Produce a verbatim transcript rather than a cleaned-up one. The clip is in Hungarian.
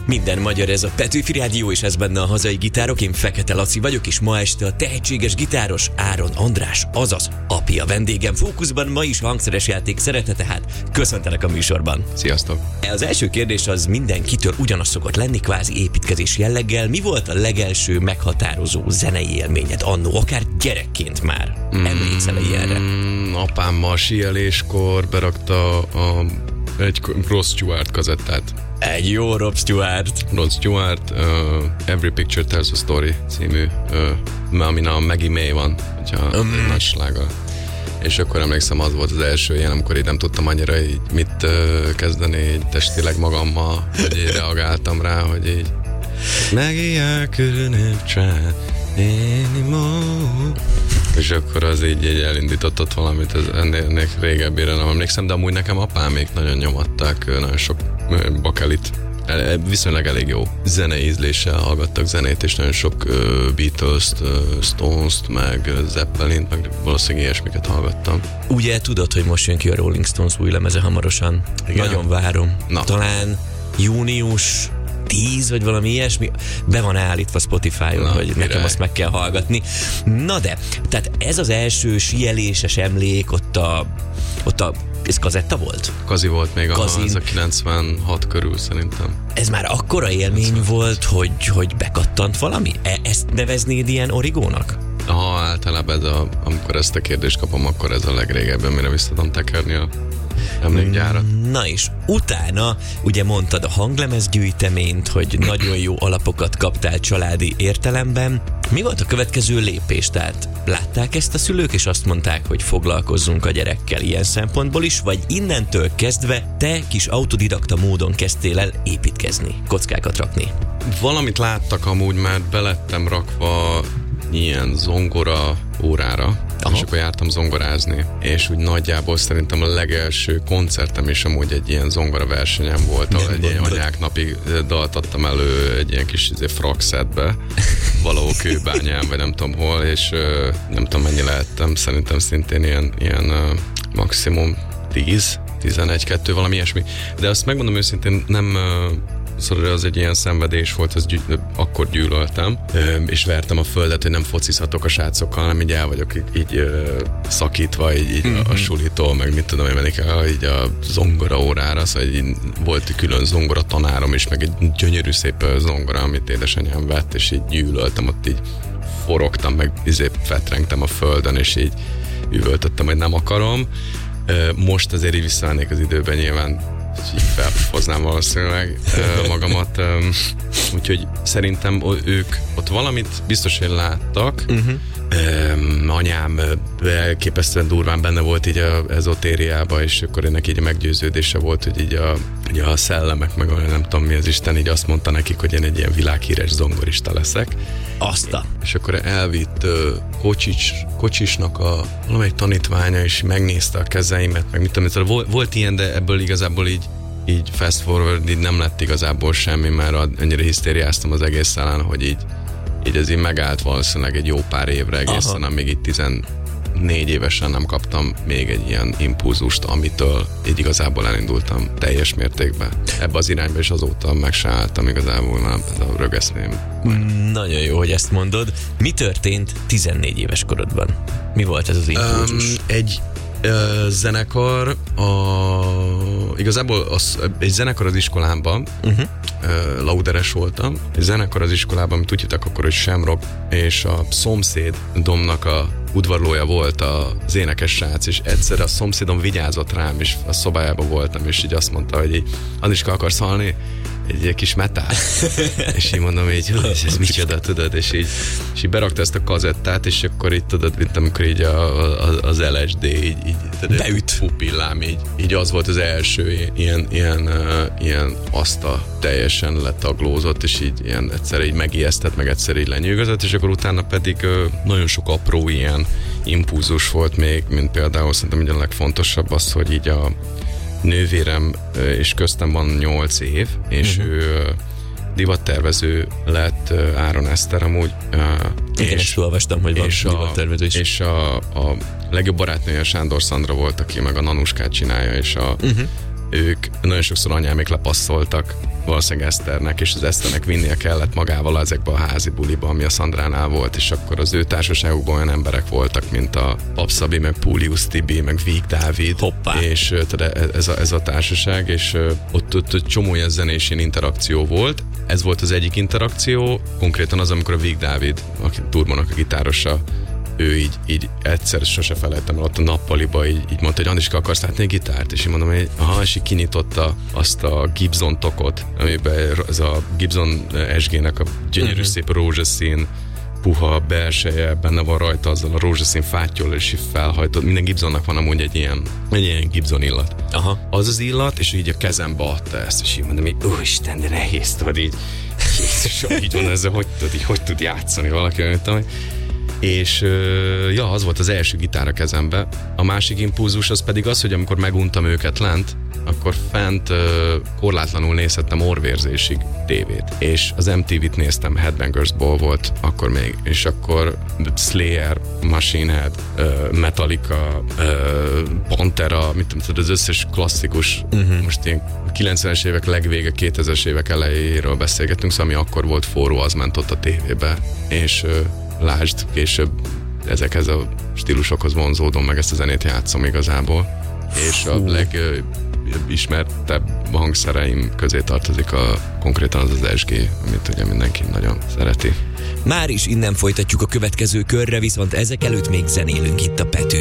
Minden magyar, ez a Petőfi Rádió, és ez benne a hazai gitárok. Én Fekete Laci vagyok, és ma este a tehetséges gitáros Áron András, azaz Api a vendégem. Fókuszban ma is hangszeres játék szeretete, hát köszöntelek a műsorban. Sziasztok! Az első kérdés az mindenkitől ugyanaz szokott lenni, kvázi építkezés jelleggel. Mi volt a legelső meghatározó zenei élményed annó, akár gyerekként már? Emlékszel-e ilyenre? Mm, apámmal síeléskor berakta a, egy Ross Stewart kazettát. Egy jó Rob Stewart. Rod Stewart, uh, Every Picture Tells a Story című, uh, amin a Maggie May van, hogyha um. egy nagy sláger. És akkor emlékszem, az volt az első ilyen, amikor így nem tudtam annyira így mit uh, kezdeni így testileg magammal, hogy így reagáltam rá, hogy így Maggie, I couldn't try anymore. És akkor az így, így elindított valamit, az ennél, ennél régebbire nem emlékszem, de amúgy nekem apámék nagyon nyomatták, nagyon sok bakelit, viszonylag elég jó zenei ízléssel hallgattak zenét, és nagyon sok uh, Beatles-t, uh, Stones-t, meg Zeppelin-t, meg valószínűleg ilyesmiket hallgattam. Ugye tudod, hogy most jön ki a Rolling Stones új lemeze hamarosan? Igen. Nagyon várom. Na. Talán június tíz, vagy valami ilyesmi, be van állítva Spotify-on, Na, hogy nekem azt meg kell hallgatni. Na de, tehát ez az első síeléses emlék, ott a, ott a ez kazetta volt? Kazi volt még, a, ez a kilencvenhat körül szerintem. Ez már akkora élmény kilencvenhat volt, hogy, hogy bekattant valami? E, ezt neveznéd ilyen origónak? Ha általában, a, amikor ezt a kérdést kapom, akkor ez a legrégebben, mire vissza tudom tekerni a emlékgyárat. Na és utána ugye mondtad a hanglemezgyűjteményt, hogy nagyon jó alapokat kaptál családi értelemben. Mi volt a következő lépés? Tehát látták ezt a szülők, és azt mondták, hogy foglalkozzunk a gyerekkel ilyen szempontból is, vagy innentől kezdve te kis autodidakta módon kezdtél el építkezni, kockákat rakni? Valamit láttak amúgy, mert belettem rakva ilyen zongora órára, Aha. és akkor jártam zongorázni, és úgy nagyjából szerintem a legelső koncertem is amúgy egy ilyen zongora versenyem volt, ahol egy ilyen anyák napi dalt adtam elő egy ilyen kis izé, frakszetbe, valahol Kőbányán, vagy nem tudom hol, és nem tudom mennyi lehettem, szerintem szintén ilyen, ilyen maximum tíz, tizenegy, kettő, valami ilyesmi. De azt megmondom őszintén, nem... Szóval az egy ilyen szenvedés volt, az gyű, akkor gyűlöltem, és vertem a földet, hogy nem focizhatok a srácokkal, hanem így el vagyok így, így szakítva, így, így mm-hmm. a sulitól, meg mit tudom, hogy mennék el, így a zongora órára, szóval így volt egy külön zongora tanárom is, meg egy gyönyörű szép zongora, amit édesanyám vett, és így gyűlöltem, ott így forogtam, meg izé fetrengtem a földön, és így üvöltöttem, hogy nem akarom. Most azért így visszaállnék az időben, nyilván így felhoznám valószínűleg magamat. Úgyhogy szerintem ők ott valamit biztos, hogy láttak. Uh-huh. Um, anyám elképesztően durván benne volt így a ezotériába, és akkor ennek így a meggyőződése volt, hogy így a, így a szellemek, meg nem tudom mi az Isten, így azt mondta nekik, hogy én egy ilyen világhíres zongorista leszek. Aztán. És akkor elvitt uh, Kocsics, Kocsisnak a valamelyik tanítványa, és megnézte a kezeimet, meg mit tudom, szóval volt, volt ilyen, de ebből igazából így így fast forward, így nem lett igazából semmi, mert annyira hisztériáztam az egész ellen, hogy így, így ez így megállt valószínűleg egy jó pár évre egészen, Aha. amíg így tizennégy évesen nem kaptam még egy ilyen impulzust, amitől így igazából elindultam teljes mértékben ebbe az irányba, és azóta meg se álltam igazából, nem, ez a rögeszmém. Nagyon jó, hogy ezt mondod. Mi történt tizennégy éves korodban? Mi volt ez az impulzus? Um, egy uh, zenekar, a, igazából az, egy zenekar az iskolámban, uh-huh. uh, lauderes voltam, egy zenekar az iskolában, amit úgy hittek akkor, hogy Shamrock, és a szomszédomnak a udvarlója volt az énekes srác, és egyszer a szomszédom vigyázott rám, és a szobájában voltam, és így azt mondta, hogy így, Anniska, akarsz halni? Egy kis metál. És így mondom, így, hogy ez micsoda, tudod, és így, és így berakta ezt a kazettát, és akkor így tudod, mint amikor így a, a, az el es dé így, így tudod, beüt. Pupillám, így, így az volt az első ilyen, ilyen, uh, ilyen aszta teljesen letaglózott, és így ilyen egyszer így megijesztett, meg egyszer így lenyűgözött, és akkor utána pedig uh, nagyon sok apró ilyen impulzus volt még, mint például szerintem így a legfontosabb az, hogy így a nővérem és köztem van nyolc év, és uh-huh. ő divattervező lett, Áron Eszter amúgy. Igen, és, ezt olvastam, hogy van divattervező is. És a, a legjobb barátnője Sándor Szandra volt, aki meg a Nanuskát csinálja, és a, uh-huh. ők nagyon sokszor anyámék lepasszoltak valószínűleg Eszternek, és az Eszternek vinnie kellett magával ezekbe a házi buliba, ami a Szandránál volt, és akkor az ő társaságukban olyan emberek voltak, mint a Papszabi, meg Púlius Tibi, meg Víg Dávid. Hoppá. És tehát ez a, ez a társaság, és ott, ott, ott csomó ilyen zenés interakció volt. Ez volt az egyik interakció, konkrétan az, amikor a Víg Dávid, aki Turbonak a gitárosa, ő így, így egyszer sose felejtem el, ott a nappaliba így, így mondta, hogy Andiska, akarsz látni egy gitárt? És én mondom, hogy aha, és így kinyitotta azt a Gibson tokot, amiben ez a Gibson es gé-nek a gyönyörű uh-huh. szép rózsaszín, puha belseje, benne van rajta azzal a rózsaszín fáttyol, és így felhajtott. Minden Gibsonnak van amúgy egy ilyen, egy ilyen Gibson illat. Aha. Az az illat, és így a kezembe adta ezt, és így mondom, hogy úristen, de nehéz, tudod így. Jézusom, így van ezzel, hogy tud, így, hogy tud játszani valaki, mondtam, és ja, az volt az első gitár a kezembe. A másik impulzus az pedig az, hogy amikor meguntam őket lent, akkor fent korlátlanul nézhettem orvérzésig tévét. És az em té vét néztem, Headbangers Ball volt akkor még, és akkor Slayer, Machine Head, Metallica, Pantera, mit tudom, az összes klasszikus, uh-huh. most ilyen kilencvenes évek legvége, kétezres évek elejéről beszélgetünk, szóval ami akkor volt forró, az ment ott a tévébe. És lásd, később ezekhez a stílusokhoz vonzódom, meg ezt a zenét játszom igazából. És a legismertebb hangszereim közé tartozik a, konkrétan az az es gé, amit ugye mindenki nagyon szereti. Már is innen folytatjuk a következő körre, viszont ezek előtt még zenélünk itt a Pető